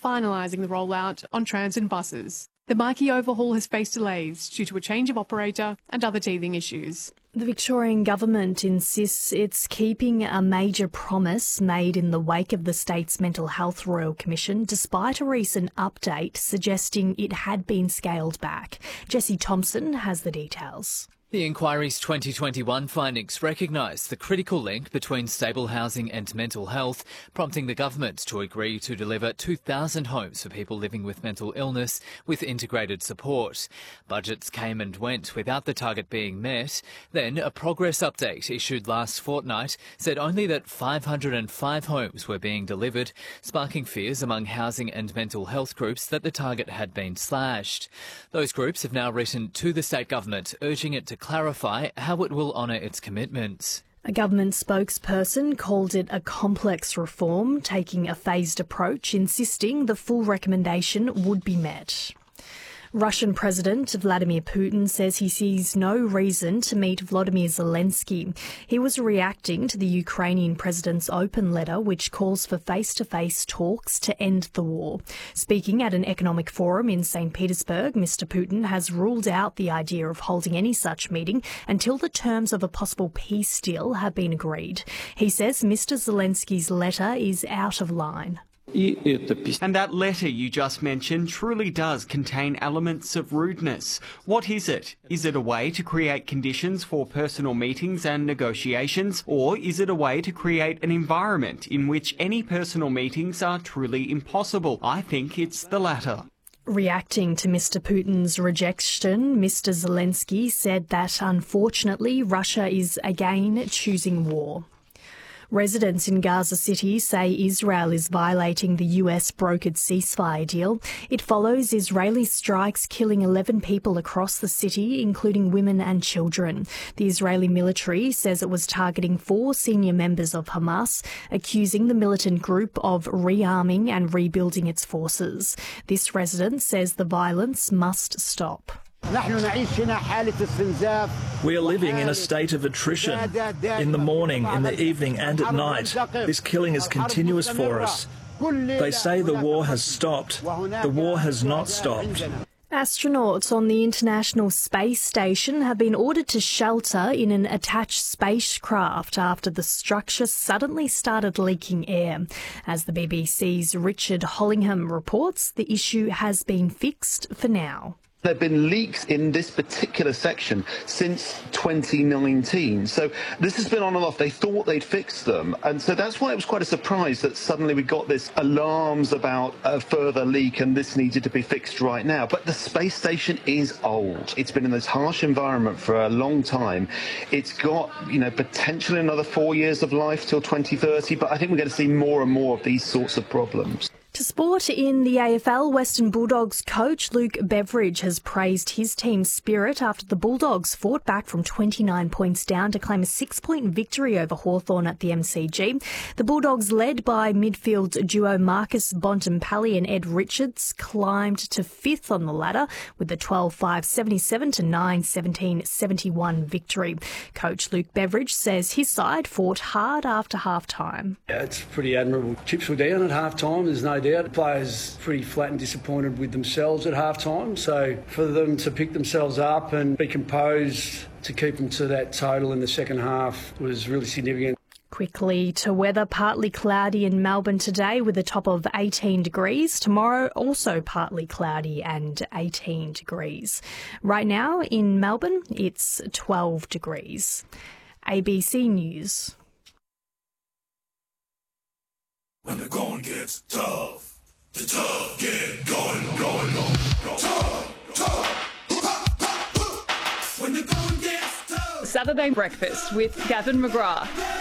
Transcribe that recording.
finalising the rollout on trams and buses. The marquee overhaul has faced delays due to a change of operator and other teething issues. The Victorian government insists it's keeping a major promise made in the wake of the state's Mental Health Royal Commission, despite a recent update suggesting it had been scaled back. Jessie Thompson has the details. The inquiry's 2021 findings recognise the critical link between stable housing and mental health, prompting the government to agree to deliver 2,000 homes for people living with mental illness with integrated support. Budgets came and went without the target being met. Then a progress update issued last fortnight said only that 505 homes were being delivered, sparking fears among housing and mental health groups that the target had been slashed. Those groups have now written to the state government urging it to clarify how it will honour its commitments. A government spokesperson called it a complex reform, taking a phased approach, insisting the full recommendation would be met. Russian President Vladimir Putin says he sees no reason to meet Volodymyr Zelensky. He was reacting to the Ukrainian president's open letter, which calls for face-to-face talks to end the war. Speaking at an economic forum in St. Petersburg, Mr. Putin has ruled out the idea of holding any such meeting until the terms of a possible peace deal have been agreed. He says Mr. Zelensky's letter is out of line. And that letter you just mentioned truly does contain elements of rudeness. What is it? Is it a way to create conditions for personal meetings and negotiations, or is it a way to create an environment in which any personal meetings are truly impossible? I think it's the latter. Reacting to Mr. Putin's rejection, Mr. Zelensky said that unfortunately Russia is again choosing war. Residents in Gaza City say Israel is violating the US brokered ceasefire deal. It follows Israeli strikes killing 11 people across the city, including women and children. The Israeli military says it was targeting 4 senior members of Hamas, accusing the militant group of rearming and rebuilding its forces. This resident says the violence must stop. We are living in a state of attrition. In the morning, in the evening and at night, this killing is continuous for us. They say the war has stopped. The war has not stopped. Astronauts on the International Space Station have been ordered to shelter in an attached spacecraft after the structure suddenly started leaking air. As the BBC's Richard Hollingham reports, the issue has been fixed for now. There have been leaks in this particular section since 2019. So this has been on and off. They thought they'd fixed them. And so that's why it was quite a surprise that suddenly we got this alarms about a further leak and this needed to be fixed right now. But the space station is old. It's been in this harsh environment for a long time. It's got, potentially another 4 years of life till 2030. But I think we're going to see more and more of these sorts of problems. To sport, in the AFL, Western Bulldogs coach Luke Beveridge has praised his team's spirit after the Bulldogs fought back from 29 points down to claim a 6-point victory over Hawthorn at the MCG. The Bulldogs, led by midfield duo Marcus Bontempelli and Ed Richards, climbed to 5th on the ladder with the 12-5-77 to 9-17-71 victory. Coach Luke Beveridge says his side fought hard after half-time. Yeah, it's pretty admirable. Chips were down at half-time, there's no doubt. Players pretty flat and disappointed with themselves at half-time, so for them to pick themselves up and be composed to keep them to that total in the second half was really significant. Quickly to weather, partly cloudy in Melbourne today with a top of 18 degrees. Tomorrow also partly cloudy and 18 degrees. Right now in Melbourne it's 12 degrees. ABC News. When the going gets tough, the tough get going. Tough. When the going gets tough. Saturday Breakfast with Gavin McGrath.